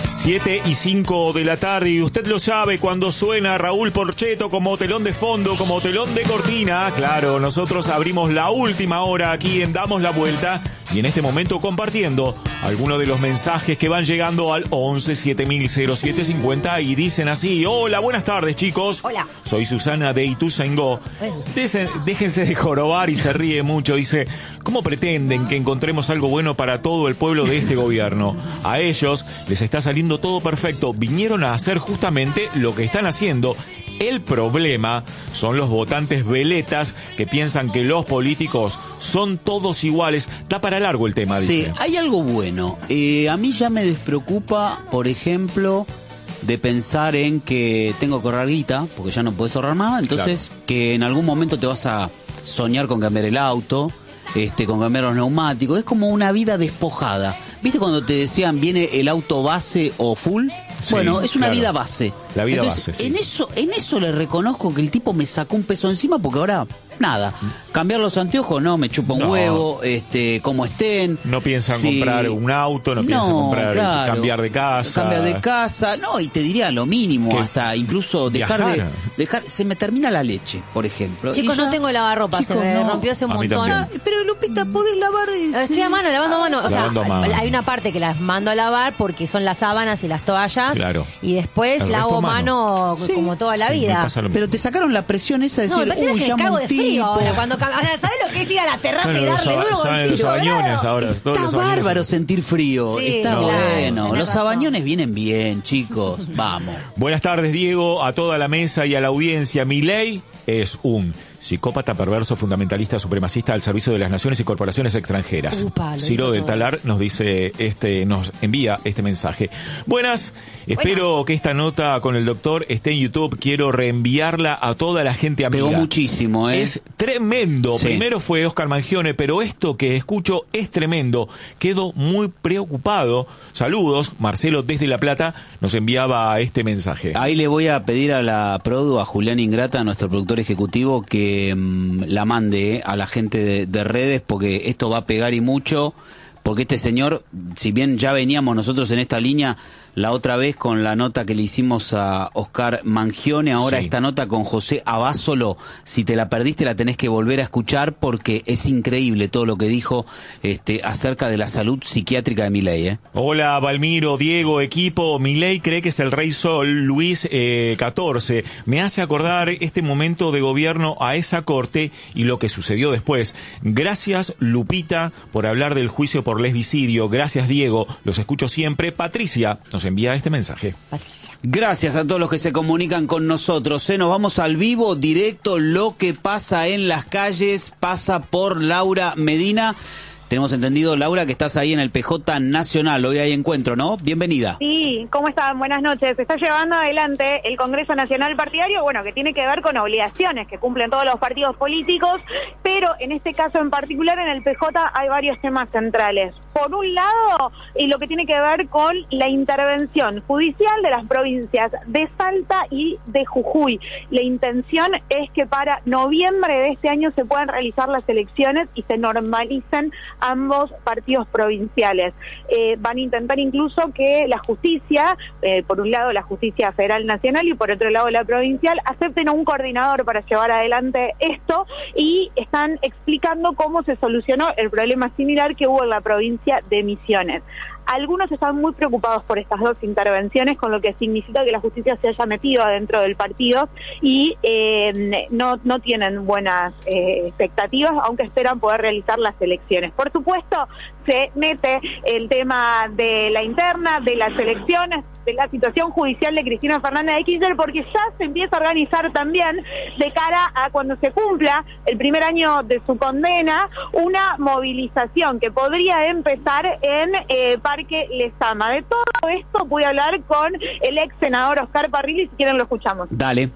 7:05 de la tarde, y usted lo sabe, cuando suena Raúl Porcheto como telón de fondo, como telón de cortina, claro, nosotros abrimos la última hora aquí en Damos la Vuelta, y en este momento compartiendo algunos de los mensajes que van llegando al 11 7000 y dicen así: hola, buenas tardes, chicos. Hola. Soy Susana de Ituzaingó. Déjense de jorobar, y se ríe mucho. Dice: ¿cómo pretenden que encontremos algo bueno para todo el pueblo de este gobierno? A ellos les está saliendo todo perfecto. Vinieron a hacer justamente lo que están haciendo. El problema son los votantes veletas que piensan que los políticos son todos iguales. Da para largo el tema, dice. Sí, hay algo bueno. A mí ya me despreocupa, por ejemplo, de pensar en que tengo que ahorrar guita, porque ya no podés ahorrar más. Entonces, claro, que en algún momento te vas a soñar con cambiar el auto, con cambiar los neumáticos. Es como una vida despojada. ¿Viste cuando te decían viene el auto base o full? Sí, bueno, es una claro, vida base. La vida entonces, base, sí. En eso le reconozco que el tipo me sacó un peso encima, porque ahora, nada. Cambiar los anteojos, no, me chupa un huevo, como estén. No piensan comprar un auto, no piensan comprar, claro, cambiar de casa. Cambiar de casa, no, y te diría lo mínimo, hasta incluso dejar, se me termina la leche, por ejemplo. Chicos, no tengo lavarropa, se me rompió hace un montón. Pero Lupita, podés lavar. Estoy lavando a mano. O sea, hay una parte que las mando a lavar porque son las sábanas y las toallas. Claro. Y después lavo mano como toda la vida. Pero te sacaron la presión esa de decir, ya me cago de frío ahora. ¿Sabes lo que es ir a la terraza y darle duro? Los sabañones ahora. Está bárbaro sentir frío. Sí, está claro, bueno. Los sabañones vienen bien, chicos. Vamos. Buenas tardes, Diego, a toda la mesa y a la audiencia. Milei es un psicópata perverso, fundamentalista, supremacista al servicio de las naciones y corporaciones extranjeras. Ciro del Talar nos dice nos envía este mensaje. Buenas. Espero que esta nota con el doctor esté en YouTube. Quiero reenviarla a toda la gente amiga. Pegó muchísimo, Es tremendo. Sí. Primero fue Oscar Mangione, pero esto que escucho es tremendo. Quedo muy preocupado. Saludos. Marcelo desde La Plata nos enviaba este mensaje. Ahí le voy a pedir a la produ, a Julián Ingrata, nuestro productor ejecutivo, que la mande a la gente de redes, porque esto va a pegar y mucho. Porque este señor, si bien ya veníamos nosotros en esta línea la otra vez con la nota que le hicimos a Oscar Mangione, ahora esta nota con José Abásolo, si te la perdiste la tenés que volver a escuchar, porque es increíble todo lo que dijo acerca de la salud psiquiátrica de Milei. Hola, Valmiro, Diego, equipo. Milei cree que es el rey Sol Luis XIV. Me hace acordar este momento de gobierno a esa corte y lo que sucedió después. Gracias, Lupita, por hablar del juicio por lesbicidio. Gracias, Diego. Los escucho siempre. Patricia nos envía este mensaje. Patricia. Gracias a todos los que se comunican con nosotros. Nos vamos al vivo, directo. Lo que pasa en las calles pasa por Laura Medina. Tenemos entendido, Laura, que estás ahí en el PJ Nacional. Hoy hay encuentro, ¿no? Bienvenida. Sí, ¿cómo están? Buenas noches. Se está llevando adelante el Congreso Nacional Partidario, que tiene que ver con obligaciones que cumplen todos los partidos políticos, pero en este caso en particular en el PJ hay varios temas centrales. Por un lado, lo que tiene que ver con la intervención judicial de las provincias de Salta y de Jujuy. La intención es que para noviembre de este año se puedan realizar las elecciones y se normalicen ambos partidos provinciales. Van a intentar incluso que la justicia, por un lado la justicia federal nacional y por otro lado la provincial, acepten a un coordinador para llevar adelante esto, y están explicando cómo se solucionó el problema similar que hubo en la provincia de Misiones. Algunos están muy preocupados por estas dos intervenciones, con lo que significa que la justicia se haya metido adentro del partido y no tienen buenas expectativas, aunque esperan poder realizar las elecciones. Por supuesto, se mete el tema de la interna, de las elecciones, de la situación judicial de Cristina Fernández de Kirchner, porque ya se empieza a organizar también, de cara a cuando se cumpla el primer año de su condena, una movilización que podría empezar en Parque Lezama. De todo esto voy a hablar con el ex senador Oscar Parrilli, si quieren lo escuchamos. Dale.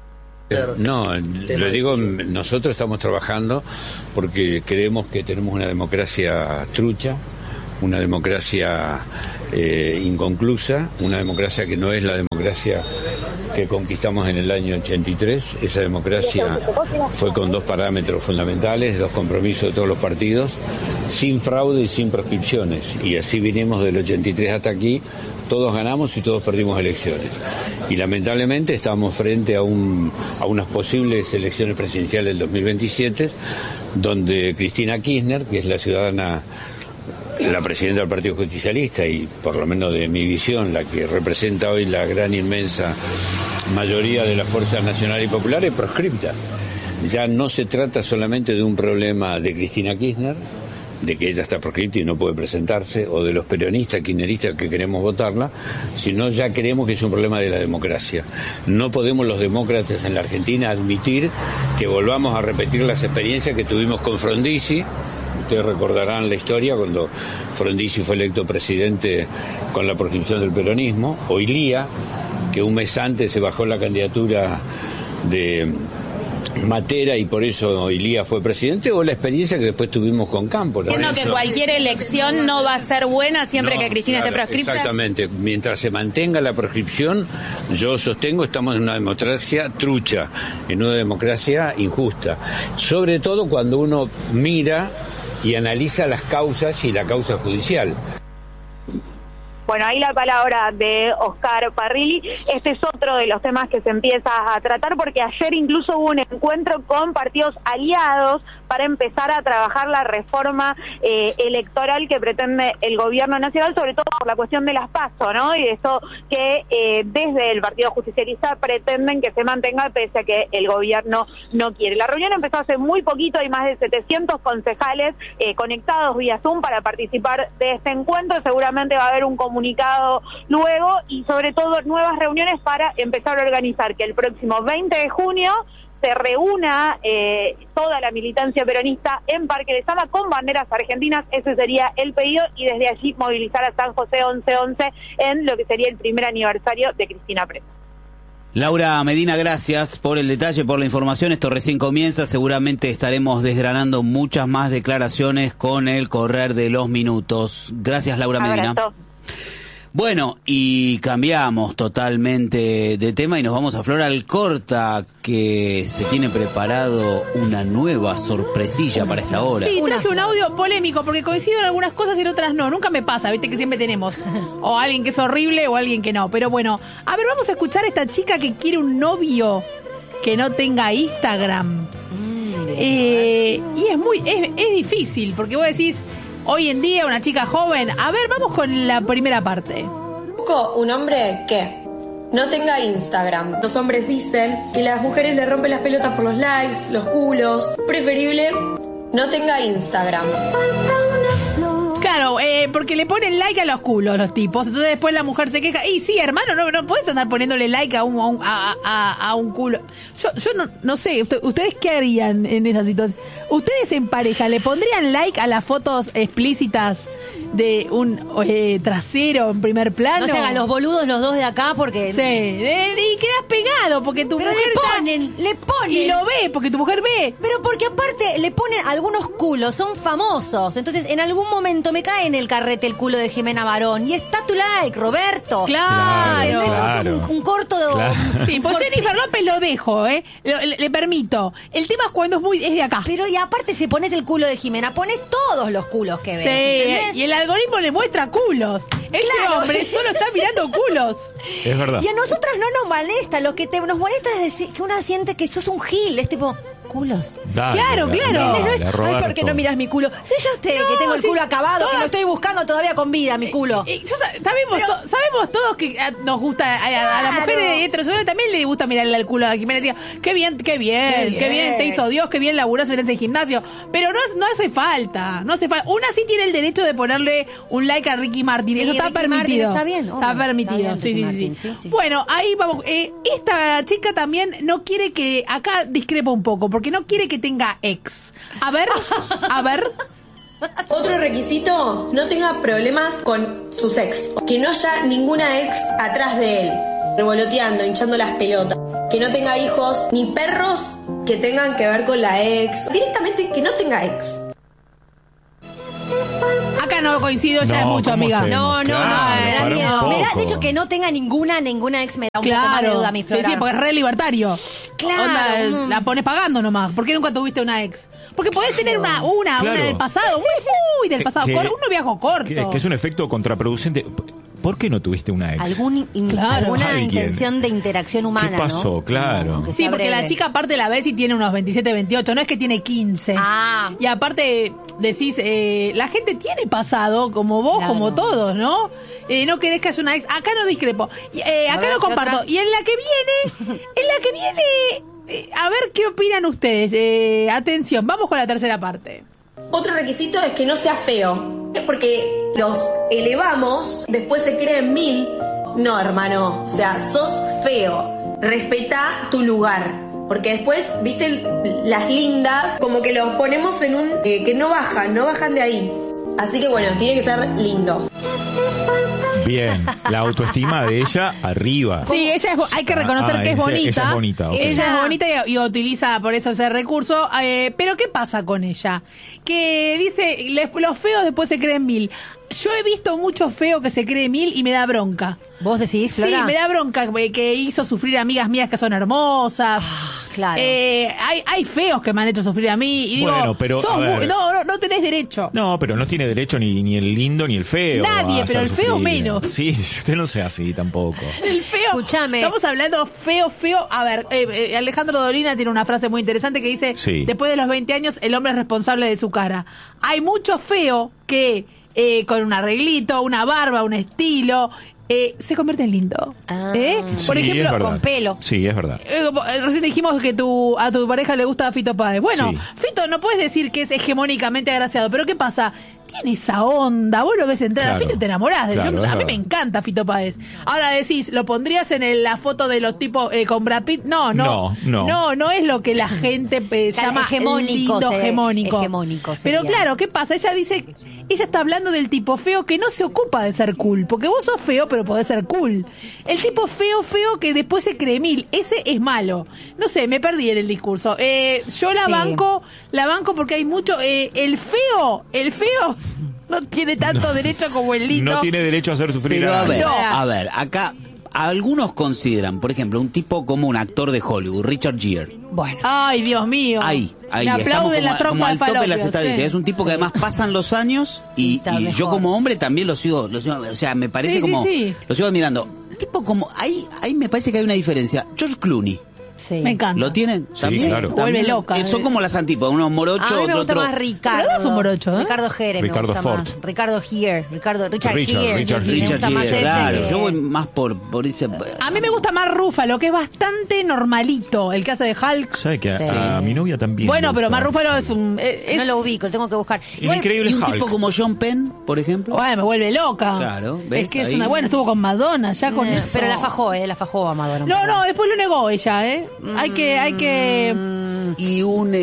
No, lo digo, nosotros estamos trabajando porque creemos que tenemos una democracia trucha, una democracia inconclusa, una democracia que no es la democracia que conquistamos en el año 83. Esa democracia fue con dos parámetros fundamentales, dos compromisos de todos los partidos, sin fraude y sin proscripciones. Y así vinimos del 83 hasta aquí, todos ganamos y todos perdimos elecciones. Y lamentablemente estamos frente a unas posibles elecciones presidenciales del 2027, donde Cristina Kirchner, que es la ciudadana, la presidenta del Partido Justicialista y por lo menos de mi visión, la que representa hoy la gran inmensa mayoría de las fuerzas nacionales y populares, proscripta. Ya no se trata solamente de un problema de Cristina Kirchner, de que ella está proscripta y no puede presentarse, o de los peronistas, kirchneristas que queremos votarla, sino ya creemos que es un problema de la democracia. No podemos los demócratas en la Argentina admitir que volvamos a repetir las experiencias que tuvimos con Frondizi. Ustedes recordarán la historia cuando Frondizi fue electo presidente con la proscripción del peronismo, o Ilía, que un mes antes se bajó la candidatura de Matera y por eso Ilía fue presidente, o la experiencia que después tuvimos con Campos. Entiendo que cualquier elección no va a ser buena siempre que Cristina esté proscripta. Exactamente, mientras se mantenga la proscripción, yo sostengo estamos en una democracia trucha, en una democracia injusta, sobre todo cuando uno mira y analiza las causas y la causa judicial. Bueno, ahí la palabra de Oscar Parrilli. Este es otro de los temas que se empieza a tratar, porque ayer incluso hubo un encuentro con partidos aliados para empezar a trabajar la reforma electoral que pretende el gobierno nacional, sobre todo por la cuestión de las PASO, ¿no? Y eso que desde el Partido Justicialista pretenden que se mantenga pese a que el gobierno no quiere. La reunión empezó hace muy poquito, hay más de 700 concejales conectados vía Zoom para participar de este encuentro. Seguramente va a haber un comunicado luego y sobre todo nuevas reuniones para empezar a organizar que el próximo 20 de junio se reúna toda la militancia peronista en Parque de Sama con banderas argentinas. Ese sería el pedido, y desde allí movilizar a San José 1111 en lo que sería el primer aniversario de Cristina presa. Laura Medina, gracias por el detalle, por la información. Esto recién comienza, seguramente estaremos desgranando muchas más declaraciones con el correr de los minutos. Gracias, Laura Medina. Abrazo. Bueno, y cambiamos totalmente de tema y nos vamos a Flor Alcorta, que se tiene preparado una nueva sorpresilla para esta hora. Sí, traje un audio polémico porque coincido en algunas cosas y en otras no. Nunca me pasa, viste que siempre tenemos o alguien que es horrible o alguien que no. Pero bueno, a ver, vamos a escuchar a esta chica que quiere un novio que no tenga Instagram. Y es difícil porque vos decís... Hoy en día, una chica joven. A ver, vamos con la primera parte. Busco un hombre que no tenga Instagram. Los hombres dicen que las mujeres le rompen las pelotas por los likes, los culos. Preferible no tenga Instagram. Claro, porque le ponen like a los culos los tipos. Entonces después la mujer se queja. Y sí, hermano, no puedes andar poniéndole like a un culo. Yo no sé, ¿ustedes qué harían en esa situación? ¿Ustedes en pareja le pondrían like a las fotos explícitas de un trasero en primer plano? No se hagan los boludos los dos de acá porque... Sí, y quedas pegado porque tu mujer... le ponen. Y lo ve, porque tu mujer ve. Pero porque aparte le ponen algunos culos, son famosos. Entonces en algún momento me cae en el carrete el culo de Jimena Barón. Y está tu like, Roberto. Claro. Claro. Un corto de... Claro. Sí, pues Jennifer López lo dejo, le permito. El tema es cuando es de acá. Pero y aparte si pones el culo de Jimena, pones todos los culos que ves. Sí, ¿entendés? y el algoritmo le muestra culos. Ese hombre solo está mirando culos. Es verdad. Y a nosotras no nos molesta. Lo que nos molesta es decir que una siente que sos un gil. Es tipo... culos. Dale, claro. No es, ay, ¿por qué no miras mi culo? Sí, yo sé que tengo el culo acabado, que lo estoy buscando todavía con vida, mi culo. Sabemos todos que nos gusta, a las mujeres heterosexuales también le gusta mirarle al culo a Jimena. Decía, qué bien te hizo Dios, qué bien laburás en ese gimnasio. Pero no hace falta, Una sí tiene el derecho de ponerle un like a Ricky Martin, eso está Ricky permitido. Martin está bien, obvio. Está permitido, Está bien, sí. Bueno, ahí vamos. Esta chica también no quiere que, acá discrepa un poco, porque no quiere que tenga ex. A ver. Otro requisito, no tenga problemas con sus ex. Que no haya ninguna ex atrás de él, revoloteando, hinchando las pelotas. Que no tenga hijos ni perros que tengan que ver con la ex. Directamente que no tenga ex. Acá no coincido, ya es mucho, amiga. No, me da miedo. De hecho, que no tenga ninguna ex me da un poco más de duda, mi Flora. Sí, porque es re libertario. Claro. Onda, la pones pagando nomás. ¿Por qué nunca tuviste una ex? Porque podés tener una del pasado, muy del pasado, con un noviazgo corto. Que es un efecto contraproducente. ¿Por qué no tuviste una ex? Alguna intención de interacción humana. ¿Qué pasó? ¿no? Claro. Sí, porque la chica aparte la ves y tiene unos 27, 28, no es que tiene 15. Y aparte decís, la gente tiene pasado, como vos, como todos, ¿no? No querés que haya una ex. Acá no discrepo. Acá no comparto. Y en la que viene, a ver qué opinan ustedes. Atención, vamos con la tercera parte. Otro requisito es que no sea feo. Es porque los elevamos, después se creen 1000. No, hermano. O sea, sos feo. Respetá tu lugar. Porque después, viste, las lindas, como que los ponemos en un... que no bajan de ahí. Así que bueno, tiene que ser lindo. Bien, la autoestima de ella arriba. Sí, hay que reconocer que es bonita. Ella es bonita. Okay. Ella es bonita y utiliza por eso ese recurso. Pero ¿qué pasa con ella? Que dice, los feos después se creen 1000. Yo he visto mucho feo que se cree 1000 y me da bronca. ¿Vos decís, Flora? Sí, me da bronca que hizo sufrir a amigas mías que son hermosas. Claro. Hay feos que me han hecho sufrir a mí y bueno, digo, pero, no tenés derecho. No, pero no tiene derecho ni el lindo ni el feo. Nadie, pero el feo menos. Sí, usted no sea así tampoco. El feo. Escuchame. Estamos hablando feo. A ver, Alejandro Dolina tiene una frase muy interesante que dice, después de los 20 años el hombre es responsable de su cara. Hay mucho feo que con un arreglito, una barba, un estilo... se convierte en lindo. Por ejemplo, con pelo. Sí, es verdad. Recién dijimos que a tu pareja le gusta Fito Páez. Bueno, Fito no puedes decir que es hegemónicamente agraciado, pero ¿qué pasa? Tiene esa onda. Vos lo ves entrar a Fito y te enamorás de él. A mí me encanta Fito Páez. Ahora decís, ¿lo pondrías en la foto de los tipos con Brad Pitt? No es lo que la gente llama hegemónico. Hegemónico. Pero claro, ¿qué pasa? Ella está hablando del tipo feo que no se ocupa de ser cool, porque vos sos feo, pero podés ser cool. El tipo feo que después se cree 1000, ese es malo. No sé, me perdí en el discurso. Yo la banco porque hay mucho... El feo no tiene tanto derecho como el lindo. No tiene derecho a hacer sufrir pero a nadie. A ver, acá algunos consideran, por ejemplo, un tipo como un actor de Hollywood, Richard Gere. Bueno. Ay, Dios mío. Ahí. Le aplauden la trompa al tope de las estadísticas. Es un tipo que además pasan los años y yo como hombre también lo sigo, o sea, me parece lo sigo admirando. Tipo como, ahí me parece que hay una diferencia. George Clooney. Sí. Me encanta. ¿Lo tienen? Sí, ¿También? claro. Vuelve loca. Son como las antípodas, uno morocho, a mí me gusta otro... más Ricardo. Pero no es un morocho, Ricardo Gere. Ricardo me gusta Ford. Más. Ricardo Gere. Richard Richard Gere. Me gusta más Gere, ese claro. que- Yo voy más por ese... A mí me gusta más Rúfalo, que es bastante normalito, el que hace de Hulk. ¿Sabe que a mi novia también? Bueno, le pero gusta? más Rúfalo es un... No lo ubico, lo tengo que buscar. El increíble Y un Hulk. tipo como John Penn, por ejemplo. Bueno, me vuelve loca. Claro, ¿ves? Es que es Ahí. una... Bueno, estuvo con Madonna, ya con eso. Pero la fajó a Madonna. No, después lo negó ella, Hay que... Y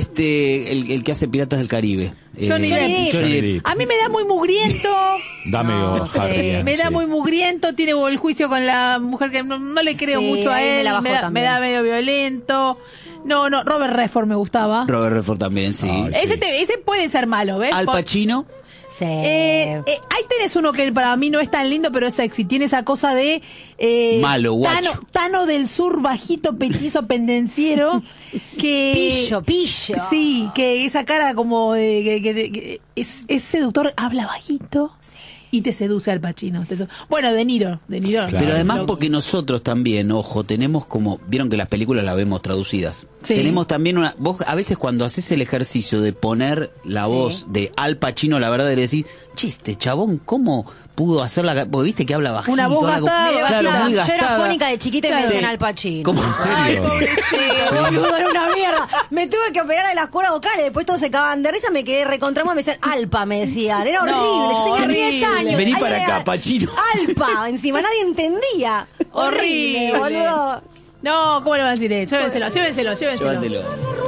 el que hace Piratas del Caribe. Johnny Depp. Johnny Depp. A mí me da muy mugriento. Dame Harry. Me da muy mugriento. Tiene el juicio con la mujer que no le creo Sí, mucho a ahí me él. la bajó Me da medio violento. No, Robert Redford me gustaba. Robert Redford también, sí. Ay, Ese puede ser malo, ¿ves? Al Pacino. Sí. Ahí tenés uno que para mí no es tan lindo, pero es sexy. Tiene esa cosa de... Malo, guacho. Tano del Sur, bajito, petizo, pendenciero. Que... Pillo. Sí, que esa cara como que es seductor, habla bajito y te seduce Al Pacino. Bueno, De Niro. Claro. Pero además porque nosotros también, ojo, tenemos como... Vieron que las películas las vemos traducidas. Sí. Tenemos también una... Vos a veces cuando haces el ejercicio de poner la voz de Al Pacino, la verdad, le decís, chiste, chabón, ¿cómo pudo hacerla? Porque viste que habla bajito. Una voz habla como- gastada, claro, bajita. muy Yo era gastada. fónica de chiquita y me decían Al Pacino. ¿Cómo? ¿En serio? Sí, boludo, era una mierda. Me tuve que operar de las cuerdas vocales. Después todos se cagaban de risa. Me quedé recontramos. Me decían Alpa, me decían. Era horrible. Yo tenía 10 años. Vení Ahí para era acá, Pacino. Alpa. Encima nadie entendía. Horrible. Boludo. No, ¿cómo le van a decir eso? Llévenselo. Llévatelo.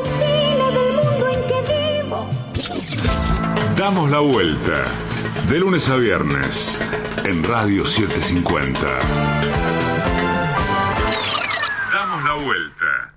Damos la vuelta. De lunes a viernes. En Radio 750. Damos la vuelta.